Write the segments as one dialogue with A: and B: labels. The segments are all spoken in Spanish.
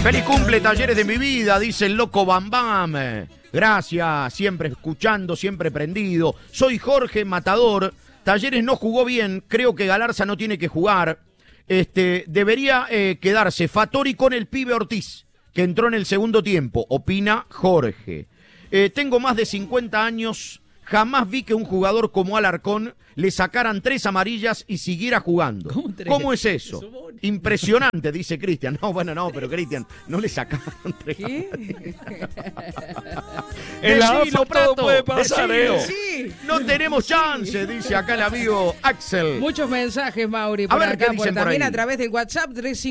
A: Feliz cumple, Talleres de mi vida, dice el loco Bam Bam. Gracias, siempre escuchando, siempre prendido. Soy Jorge Matador. Talleres no jugó bien, creo que Galarza no tiene que jugar. Debería quedarse Fattori con el pibe Ortiz, que entró en el segundo tiempo, opina Jorge. Tengo más de 50 años, jamás vi que un jugador como Alarcón le sacaran 3 amarillas y siguiera jugando. ¿Cómo es eso? Impresionante, dice Cristian. No, bueno, no, pero Cristian, no le sacaron 3 amarillas.
B: En la AFA todo puede pasar,
A: Sí. No tenemos chance, dice acá el amigo Axel.
C: Muchos mensajes, Mauri, por acá, también a través del WhatsApp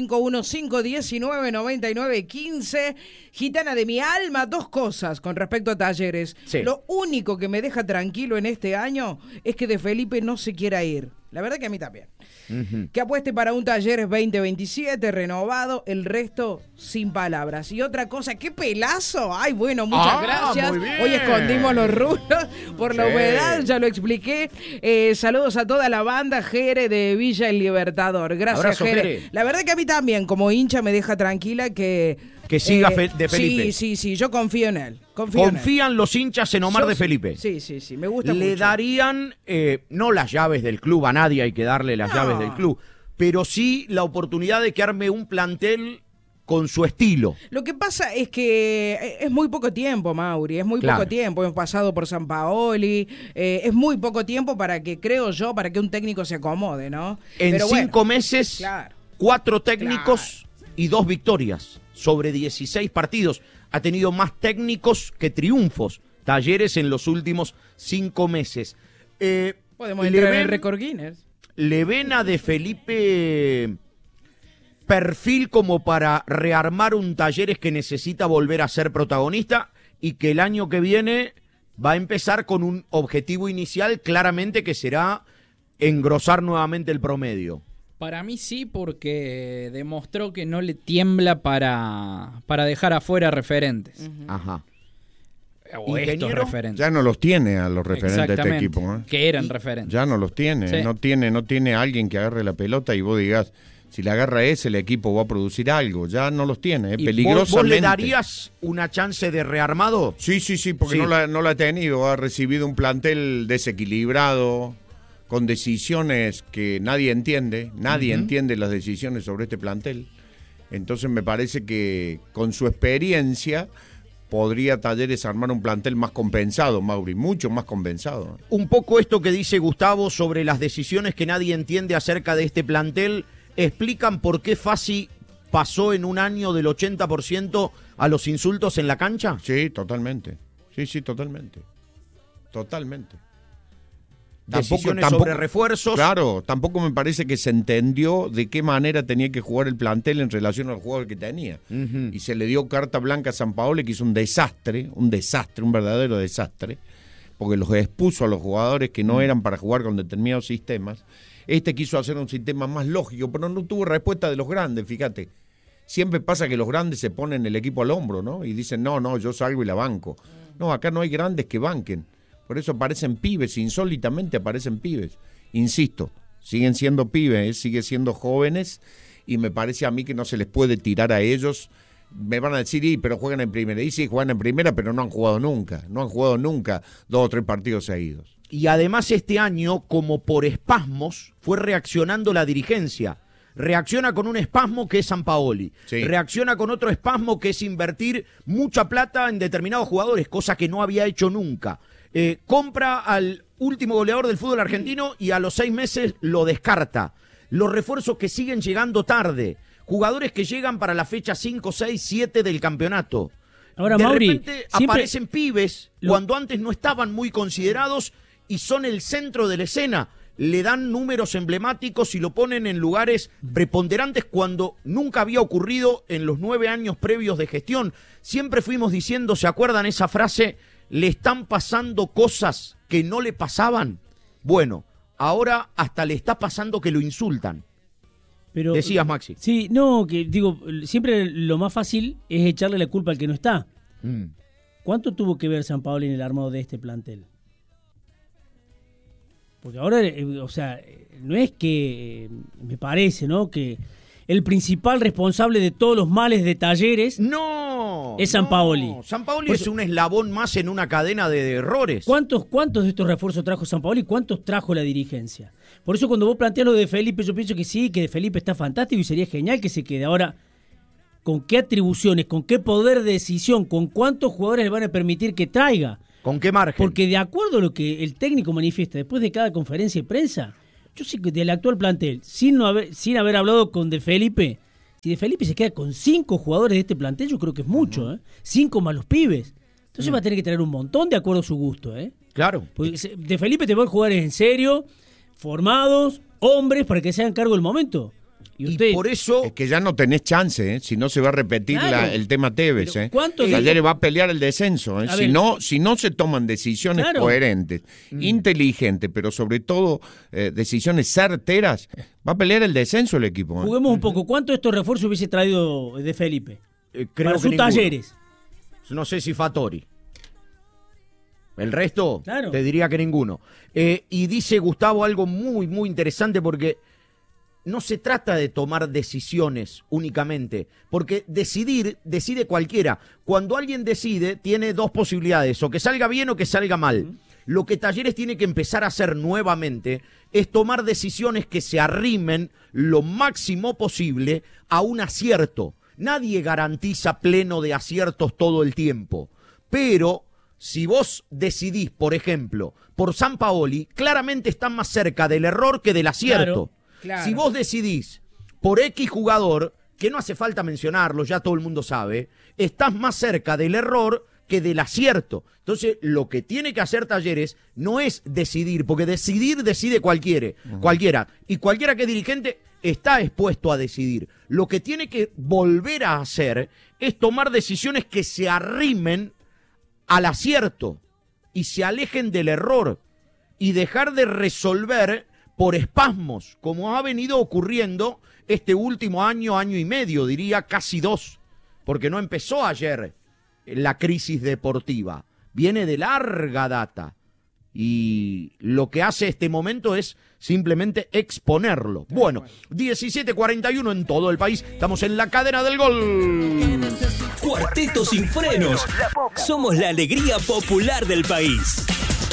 C: 351-519-9915. Gitana de mi alma, 2 cosas con respecto a Talleres.
A: Sí.
C: Lo único que me deja tranquilo en este año es que de Felipe no se quiera ir. La verdad que a mí también. Que apueste para un Talleres 2027 renovado, el resto sin palabras. Y otra cosa, ¡qué pelazo! ¡Ay, bueno, muchas gracias!
A: Muy bien.
C: Hoy escondimos los rulos por la humedad, ya lo expliqué. Saludos a toda la banda, Jere de Villa El Libertador. Gracias,
A: Abrazo,
C: Jere. La verdad que a mí también, como hincha, me deja tranquila que
A: siga de Felipe.
C: Sí, yo confío en él.
A: Confían los hinchas en Omar de Felipe.
C: Sí, me gusta mucho.
A: Le darían, no las llaves del club, a nadie hay que darle las llaves del club, pero sí la oportunidad de que arme un plantel con su estilo.
C: Lo que pasa es que es muy poco tiempo, Mauri, es muy poco tiempo. Hemos pasado por Sampaoli, es muy poco tiempo para que, creo yo, para que un técnico se acomode, ¿no?
A: En 5 meses, 4 técnicos y 2 victorias sobre 16 partidos. Ha tenido más técnicos que triunfos, Talleres, en los últimos 5 meses.
C: Podemos entrar en el récord Guinness.
A: ¿Le ven a De Felipe perfil como para rearmar un Talleres que necesita volver a ser protagonista y que el año que viene va a empezar con un objetivo inicial claramente que será engrosar nuevamente el promedio?
B: Para mí sí, porque demostró que no le tiembla para dejar afuera referentes.
A: Ajá.
B: O estos referentes.
D: Ya no los tiene a los referentes de este equipo.
B: Que eran referentes.
D: Ya no los tiene.
B: Sí.
D: No tiene a alguien que agarre la pelota y vos digas, si la agarra ese, el equipo va a producir algo. Ya no los tiene, peligrosamente.
A: ¿Vos le darías una chance de rearmado?
D: Sí, porque no la ha tenido. Ha recibido un plantel desequilibrado, con decisiones que nadie entiende. Nadie entiende las decisiones sobre este plantel. Entonces me parece que con su experiencia podría Talleres armar un plantel más compensado, Mauri, mucho más compensado.
A: Un poco esto que dice Gustavo sobre las decisiones que nadie entiende acerca de este plantel, ¿explican por qué Fassi pasó en un año del 80% a los insultos en la cancha?
D: Sí, totalmente. Sí, totalmente. Totalmente.
A: Decisiones sobre refuerzos.
D: Claro, tampoco me parece que se entendió de qué manera tenía que jugar el plantel en relación al jugador que tenía. Y se le dio carta blanca a Sampaoli, que hizo un desastre, un verdadero desastre, porque los expuso a los jugadores que no eran para jugar con determinados sistemas. Quiso hacer un sistema más lógico, pero no tuvo respuesta de los grandes, fíjate. Siempre pasa que los grandes se ponen el equipo al hombro, ¿no? Y dicen, no, yo salgo y la banco. No, acá no hay grandes que banquen. Por eso aparecen pibes, insólitamente aparecen pibes. Insisto, siguen siendo pibes, siguen siendo jóvenes, y me parece a mí que no se les puede tirar a ellos. Me van a decir, pero juegan en primera. Y sí, juegan en primera, pero no han jugado nunca 2 o 3 partidos seguidos.
A: Y además este año, como por espasmos, fue reaccionando la dirigencia. Reacciona con un espasmo que es Sampaoli. Sí. Reacciona con otro espasmo que es invertir mucha plata en determinados jugadores, cosa que no había hecho nunca. Compra al último goleador del fútbol argentino y a los 6 meses lo descarta. Los refuerzos que siguen llegando tarde. Jugadores que llegan para la fecha 5, 6, 7 del campeonato.
E: Ahora,
A: de
E: Mauri,
A: repente aparecen pibes cuando antes no estaban muy considerados y son el centro de la escena. Le dan números emblemáticos y lo ponen en lugares preponderantes cuando nunca había ocurrido en los 9 años previos de gestión. Siempre fuimos diciendo, ¿se acuerdan esa frase? Le están pasando cosas que no le pasaban. Bueno, ahora hasta le está pasando que lo insultan.
E: Pero,
A: decías, Maxi.
E: Sí, no, que digo, siempre lo más fácil es echarle la culpa al que no está. ¿Cuánto tuvo que ver Sampaoli en el armado de este plantel? Porque ahora, o sea, no es que, me parece, ¿no?, que el principal responsable de todos los males de Talleres
A: No.
E: es Sampaoli.
A: Sampaoli
E: Por
A: es
E: eso-
A: un eslabón más en una cadena de errores.
E: ¿Cuántos de estos refuerzos trajo Sampaoli y cuántos trajo la dirigencia? Por eso cuando vos planteas lo de Felipe, yo pienso que sí, que de Felipe está fantástico y sería genial que se quede. Ahora, ¿con qué atribuciones, con qué poder de decisión, con cuántos jugadores le van a permitir que traiga?
A: ¿Con qué margen?
E: Porque de acuerdo a lo que el técnico manifiesta después de cada conferencia de prensa, yo sé que del actual plantel, sin haber hablado con De Felipe, si De Felipe se queda con 5 jugadores de este plantel, yo creo que es mucho, ¿eh? 5 más los pibes. Entonces va a tener que traer un montón de acuerdo a su gusto, ¿eh?
A: Claro.
E: Porque De Felipe te va a jugar en serio, formados, hombres, para que se hagan cargo del momento.
A: Y
E: usted,
A: por eso...
D: Es que ya no tenés chance, si no se va a repetir
E: Claro.
D: el tema Tevez.
E: Pero ¿cuántos
D: Talleres va a pelear el descenso.
E: A
D: Si
E: ver.
D: no se toman decisiones
E: Claro.
D: coherentes, inteligentes, pero sobre todo decisiones certeras, va a pelear el descenso el equipo.
E: juguemos un poco. ¿Cuánto de estos refuerzos hubiese traído De Felipe?
A: creo
E: Para
A: que
E: sus
A: ninguno.
E: Talleres.
A: No sé si Fattori. El resto,
E: Claro.
A: te diría que ninguno. Y dice Gustavo algo muy, muy interesante porque no se trata de tomar decisiones únicamente, porque decide cualquiera. Cuando alguien decide, tiene dos posibilidades, o que salga bien o que salga mal. Lo que Talleres tiene que empezar a hacer nuevamente es tomar decisiones que se arrimen lo máximo posible a un acierto. Nadie garantiza pleno de aciertos todo el tiempo, pero si vos decidís, por ejemplo, por Sampaoli, claramente están más cerca del error que del acierto.
C: Claro.
A: Si vos decidís por X jugador, que no hace falta mencionarlo, ya todo el mundo sabe, estás más cerca del error que del acierto. Entonces, lo que tiene que hacer Talleres no es decidir, porque decidir decide cualquiera. Y cualquiera que es dirigente está expuesto a decidir. Lo que tiene que volver a hacer es tomar decisiones que se arrimen al acierto y se alejen del error y dejar de resolver por espasmos, como ha venido ocurriendo este último año y medio, diría casi 2, porque no empezó ayer la crisis deportiva, viene de larga data y lo que hace este momento es simplemente exponerlo. Bueno, 17:41 en todo el país, estamos en la cadena del gol.
F: Cuarteto sin frenos. Somos la alegría popular del país.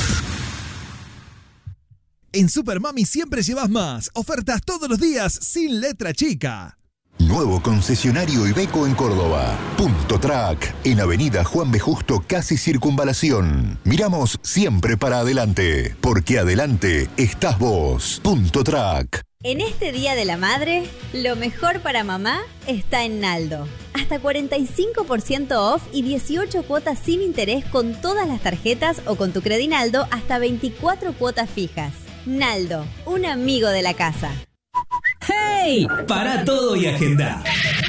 G: En Supermami siempre llevas más. Ofertas todos los días sin letra chica.
H: Nuevo concesionario Iveco en Córdoba. Punto Track, en Avenida Juan B. Justo, casi Circunvalación. Miramos siempre para adelante, porque adelante estás vos. Punto Track.
I: En este Día de la Madre, lo mejor para mamá está en Naldo. Hasta 45% off y 18 cuotas sin interés con todas las tarjetas o con tu Credinaldo hasta 24 cuotas fijas. Naldo, un amigo de la casa.
F: ¡Hey! Para todo y agenda.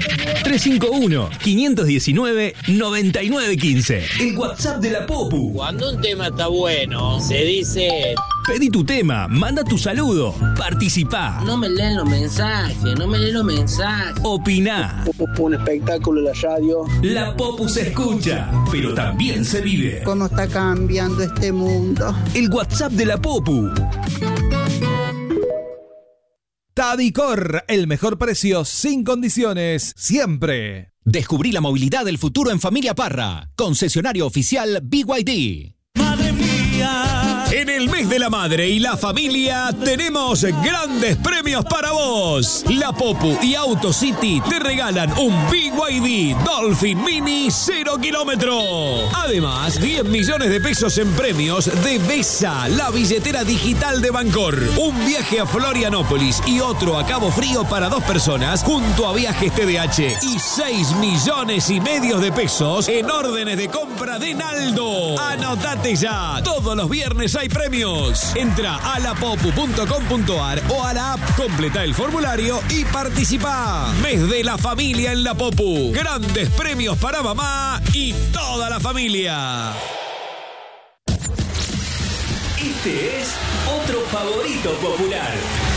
F: 351-519-9915. El WhatsApp de la Popu.
J: Cuando un tema está bueno, se dice...
F: Pedí tu tema, manda tu saludo, participá,
J: No me leen los mensajes.
F: opiná.
J: Un espectáculo en la radio.
F: La Popu se escucha, pero también se vive.
K: ¿Cómo está cambiando este mundo?
F: El WhatsApp de la Popu.
G: Tadicor, el mejor precio sin condiciones, siempre.
L: Descubrí la movilidad del futuro en Familia Parra, concesionario oficial BYD.
F: ¡Madre mía!
L: En el mes de la madre y la familia tenemos grandes premios para vos. La Popu y Auto City te regalan un BYD Dolphin Mini 0 kilómetro. Además, 10 millones de pesos en premios de Besa, la billetera digital de Bancor. Un viaje a Florianópolis y otro a Cabo Frío para 2 personas junto a Viajes TDH. Y 6 millones y medio de pesos en órdenes de compra de Naldo. Anotate ya. Todos los viernes hay premios. Entra a lapopu.com.ar o a la app, completa el formulario y participa. Mes de la familia en la Popu. Grandes premios para mamá y toda la familia.
F: Este es otro favorito popular.